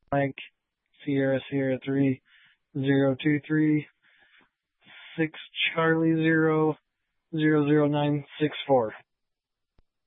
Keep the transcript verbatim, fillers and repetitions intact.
Mike, Sierra Sierra three zero two three six Charlie zero zero zero nine six four.